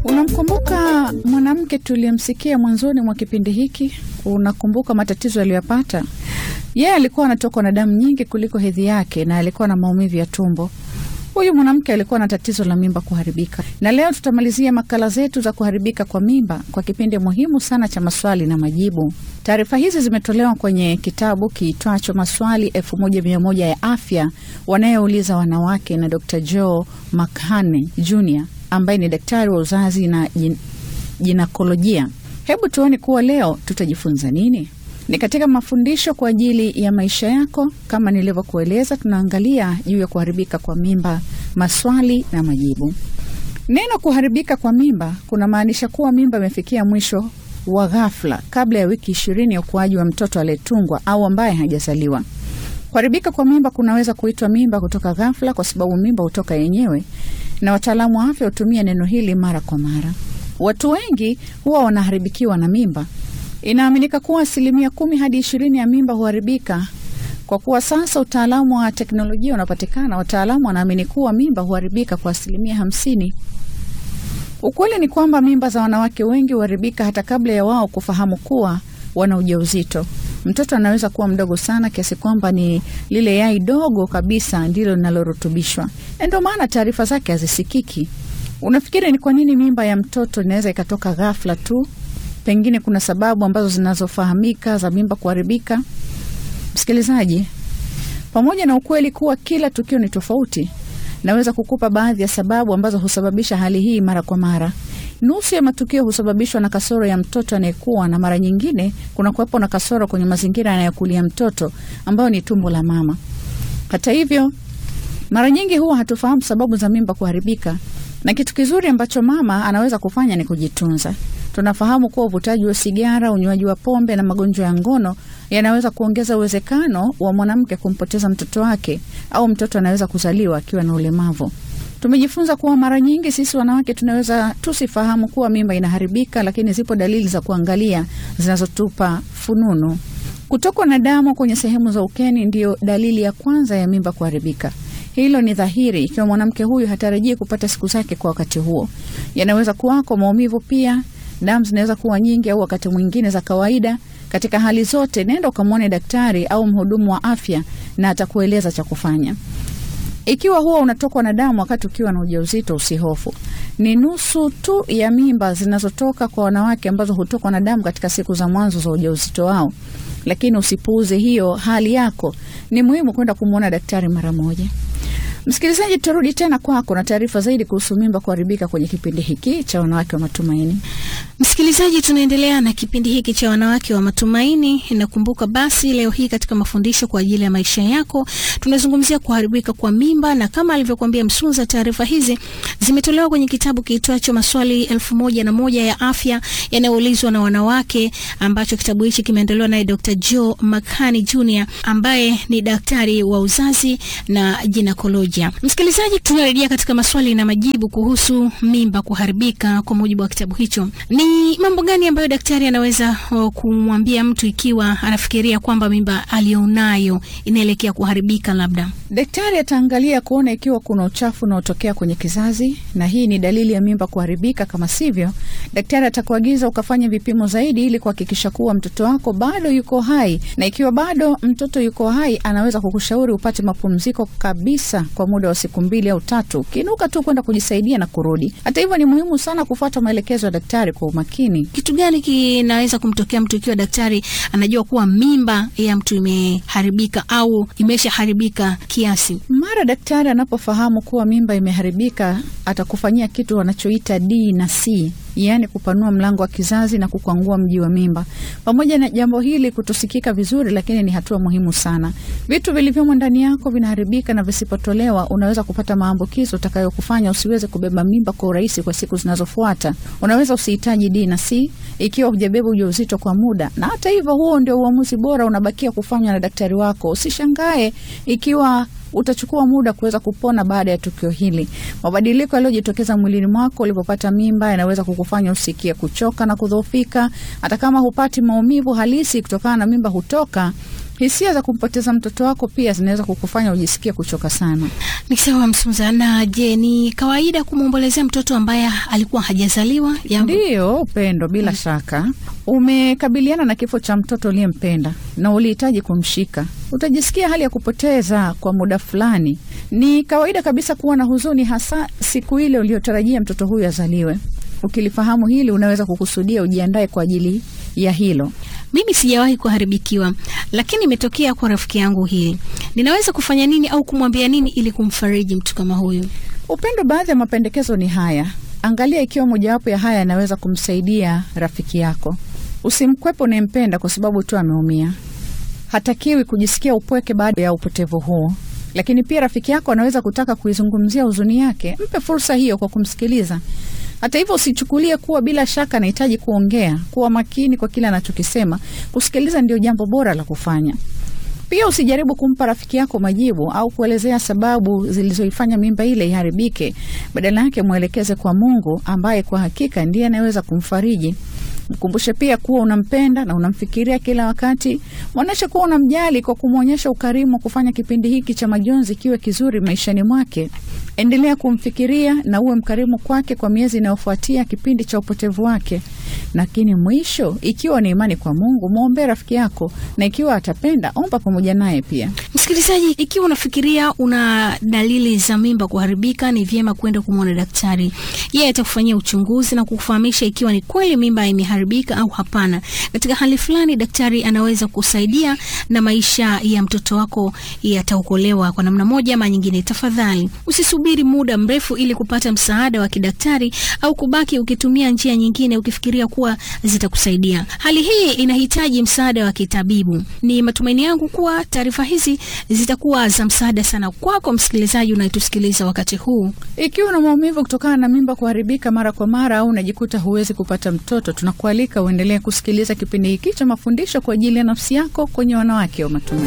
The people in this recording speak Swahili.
Unamkumbuka mwanamke tuliyemsikia mwanzoni mwa kipindi hiki? Unakumbuka matatizo aliyopata? Yeye alikuwa anatokwa na damu nyingi kuliko hedhi yake na alikuwa na maumivu ya tumbo. Huyu mwanamke alikuwa na tatizo la mimba kuharibika. Na leo tutamalizia makala zetu za kuharibika kwa mimba kwa kipindi muhimu sana cha maswali na majibu. Taarifa hizi zimetolewa kwenye kitabu kiitwacho Maswali 1100 ya Afya Wanayouliza Wanawake na Dr. Joe McHaney Jr. ambaye ni daktari wa uzazi na ginekolojia. Hebu tuone kuwa leo tutajifunza nini? Ni katika mafundisho kwa ajili ya maisha yako. Kama nilivyokueleza, tunaangalia juu ya kuharibika kwa mimba, maswali na majibu. Neno kuharibika kwa mimba kuna maanisha kuwa mimba imefikia mwisho wa ghafla kabla ya wiki 20 ya ukuaji wa mtoto aliyetungwa au ambaye hajazaliwa. Kuharibika kwa mimba kunaweza kuitwa mimba kutoka ghafla kwa sababu mimba hutoka yenyewe, na wataalamu wa afya hutumia neno hili mara kwa mara. Watu wengi huwa wanaharibikiwa na mimba. Inaaminika kuwa 10% hadi 20% ya mimba huharibika. Kwa kuwa sasa utaalamu wa teknolojia unapatikana, wataalamu wanaamini kuwa mimba huharibika kwa 50%. Ukweli ni kwamba mimba za wanawake wengi huharibika hata kabla ya wao kufahamu kuwa wana ujauzito. Mtoto anaweza kuwa mdogo sana kiasi kwamba ni lile yai dogo kabisa ndilo linalorutubishwa. Ndio maana taarifa zake hazisikiki. Unafikiri ni kwa nini mimba ya mtoto inaweza ikatoka ghafla tu? Pengine kuna sababu ambazo zinazofahamika za mimba kuharibika. Msikilizaji, pamoja na ukweli kuwa kila tukio ni tofauti, naweza kukupa baadhi ya sababu ambazo husababisha hali hii mara kwa mara. Nusu ya matukio husababishwa na kasoro ya mtoto anayekuwa, na mara nyingine kuna kuwepo na kasoro kwenye mazingira yanayokulia mtoto ambayo ni tumbo la mama. Hata hivyo, mara nyingi huwa hatufahamu sababu za mimba kuharibika, na kitu kizuri ambacho mama anaweza kufanya ni kujitunza. Tunafahamu kuwa uvutaji wa sigara, unywaji wa pombe na magonjwa ya ngono yanaweza kuongeza uwezekano wa mwanamke kumpoteza mtoto wake, au mtoto anaweza kuzaliwa akiwa na ulemavu. Tumejifunza kuwa mara nyingi sisi wanawake tunaweza tusifahamu kuwa mimba inaharibika, lakini zipo dalili za kuangalia zinazotupa fununu. Kutokwa na damu kwenye sehemu za ukeni ndio dalili ya kwanza ya mimba kuharibika. Hilo ni dhahiri ikiwa mwanamke huyu hatarajii kupata siku zake kwa wakati huo. Yanaweza kuwako maumivu pia. Damu zinaweza kuwa nyingi au wakati mwingine za kawaida. Katika hali zote, nenda ukamwone daktari au mhudumu wa afya na atakueleza cha kufanya. Ikiwa huwa unatokwa na damu wakati ukiwa na ujauzito, usihofu. Ni nusu tu ya mimba zinazotoka kwa wanawake ambazo hutokwa na damu katika siku za mwanzo za ujauzito wao. Lakini usipuuze hiyo hali yako. Ni muhimu kwenda kumuona daktari mara moja. Msikilizaji, turudi tena kwako na taarifa zaidi kuhusu mimba kuharibika kwenye kipindi hiki cha Wanawake wa Matumaini. Msikilizaji, tunaendelea na kipindi hiki cha Wanawake wa Matumaini. Nakumbuka basi leo hii katika mafundisho kwa ajili ya maisha yako tunazungumzia kuharibika kwa mimba, na kama alivyokuambia Msunza, taarifa hizi zimetolewa kwenye kitabu kiitwacho Maswali 1100 ya Afya Yanayoulizwa na Wanawake, ambacho kitabu hichi kimeandaliwa na Dr. Joe McHaney Jr. ambaye ni daktari wa uzazi na ginekolojia. Msikilizaji, tunarejea katika maswali na majibu kuhusu mimba kuharibika. Kwa mujibu wa kitabu hicho, ni mambo gani ambayo daktari anaweza kumwambia mtu ikiwa anafikiria kwamba mimba alionayo inaelekea kuharibika? Labda daktari ataangalia kuona ikiwa kuna uchafu unaotokea kwenye kizazi, na hii ni dalili ya mimba kuharibika. Kama sivyo, daktari atakuagiza ukafanye vipimo zaidi ili kuhakikisha kuwa mtoto wako bado yuko hai, na ikiwa bado mtoto yuko hai, anaweza kukushauri upate mapumziko kabisa kwa muda wa siku 2 au 3, kinuka tu kwenda kujisaidia na kurudi. Hata hivyo, ni muhimu sana kufuata maelekezo ya daktari kwa umakini. Kitu gani kinaweza kumtokea mtu ikiwa daktari anajua kuwa mimba ya mtu imeharibika au imeshaharibika kiasi? Mara daktari anapofahamu kuwa mimba imeharibika, atakufanyia kitu wanachoita D na C, yani kupanua mlango wa kizazi na kukwangua mji wa mimba. Pamoja na jambo hili kutosikika vizuri, lakini ni hatua muhimu sana. Vitu vilivyomo ndani yako vinaharibika, na visipotolewa unaweza kupata maambukizo utakayokufanya usiweze kubeba mimba kwa urahisi kwa siku zinazofuata. Unaweza usihitaji D na C ikiwa hujabeba ujauzito kwa muda, na hata hivyo huo ndio uamuzi bora unabakia kufanywa na daktari wako. Usishangae ikiwa utachukua muda kuweza kupona baada ya tukio hili. Mabadiliko yaliyojitokeza mwilini mwako ulipopata mimba yanaweza kukufanya usikie kuchoka na kudhoofika. Hata kama hupati maumivu halisi kutokana na mimba hutoka, Hisia za kumpoteza mtoto wako pia zinaweza kukufanya ujisikie kuchoka sana. Ni sawa Msunza. Na je, ni kawaida kumwombolezea mtoto ambaye alikuwa hajazaliwa? Ndiyo, Upendo, bila shaka. Umekabiliana na kifo cha mtoto uliyempenda na ulihitaji kumshika. Utajisikia hali ya kupoteza kwa muda fulani. Ni kawaida kabisa kuwa na huzuni, hasa siku ile uliyotarajia mtoto huyu azaliwe. Ukilifahamu hili, unaweza kukusudia ujiandae kwa ajili ya hilo. Mimi sijawahi kuharibikiwa, lakini imetokea kwa rafiki yangu hili. Ninaweza kufanya nini au kumwambia nini ili kumfariji mtu kama huyu? Upendo, baadhi ya mapendekezo ni haya. Angalia ikiwa mojawapo ya haya yanaweza kumsaidia rafiki yako. Usimkwepo unayempenda kwa sababu tu ameumia. Hatakiwi kujisikia upweke baada ya upotevu huo. Lakini pia rafiki yako anaweza kutaka kuizungumzia huzuni yake. Mpe fursa hiyo kwa kumsikiliza. Hata hivyo, usichukulie kuwa bila shaka anahitaji kuongea. Kuwa makini kwa kile anachokisema. Kusikiliza ndio jambo bora la kufanya. Pia usijaribu kumpa rafiki yako majibu au kuelezea sababu zilizoifanya mimba ile iharibike. Badala yake mwelekeze kwa Mungu ambaye kwa hakika ndiye anayeweza kumfariji. Mkumbushe pia kuwa unampenda na unamfikiria kila wakati. Mwonyeshe kuwa unamjali kwa kumwonyesha ukarimu, kufanya kipindi hiki cha majonzi kiwe kizuri maishani mwake. Endelea kumfikiria na uwe mkarimu kwake kwa miezi inayofuatia kipindi cha upotevu wake. Lakini mwisho, ikiwa ni imani kwa Mungu, muombe rafiki yako, na ikiwa atapenda, omba pamoja naye pia. Msikilizaji, ikiwa unafikiria una dalili za mimba kuharibika, ni vyema kwenda kumwona daktari. Yeye atakufanyia uchunguzi na kukufahamisha ikiwa ni kweli mimba imeharibika au hapana. Katika hali fulani, daktari anaweza kusaidia na maisha ya mtoto wako yataokolewa kwa namna moja ama nyingine. Tafadhali usisubiri muda mrefu ili kupata msaada wa kidaktari au kubaki ukitumia njia nyingine ukifikiria kuwa zitakusaidia. Hali hii inahitaji msaada wa kitabibu. Ni matumaini yangu kuwa taarifa hizi zitakuwa za msaada sana kwako msikilizaji unayetusikiliza wakati huu. Ikiwa una maumivu kutokana na mimba kuharibika mara kwa mara au unajikuta huwezi kupata mtoto, tunakualika uendelee kusikiliza kipindi hiki cha mafundisho kwa ajili ya nafsi yako kwenye Wanawake wa Matumaini.